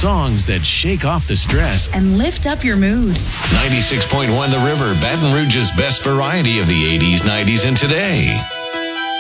songs that shake off the stress and lift up your mood. 96.1 The River, Baton Rouge's best variety of the 80s, 90s, and today.